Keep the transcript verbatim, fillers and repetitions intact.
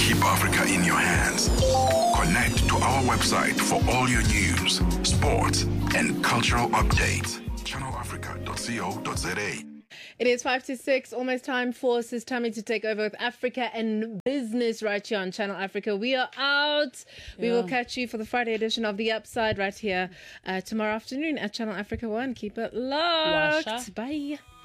Keep Africa in your hands. Connect to our website for all your news, sports, and cultural updates. channel africa dot co dot za. It is five to six, almost time for Sis Tammy to take over with Africa and Business right here on Channel Africa. We are out. We Yeah. will catch you for the Friday edition of The Upside right here uh, tomorrow afternoon at Channel Africa one. Keep it locked. Washa. Bye.